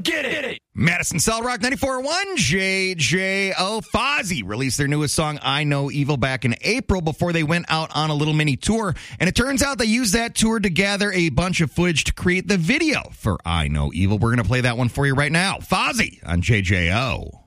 Get it. Madison Solid Rock 94.1, JJO. Fozzy released their newest song, I Know Evil, back in April before they went out on a little mini tour. And it turns out they used that tour to gather a bunch of footage to create the video for I Know Evil. We're going to play that one for you right now. Fozzy on JJO.